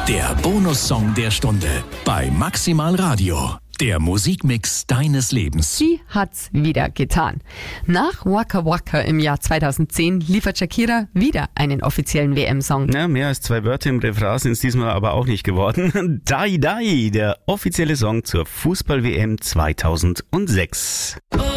Der Bonussong der Stunde bei Maximal Radio. Der Musikmix deines Lebens. Sie hat's wieder getan. Nach Waka Waka im Jahr 2010 liefert Shakira wieder einen offiziellen WM-Song. Ja, mehr als 2 Wörter im Refrain sind es diesmal aber auch nicht geworden. Dai Dai, der offizielle Song zur Fußball-WM 2006.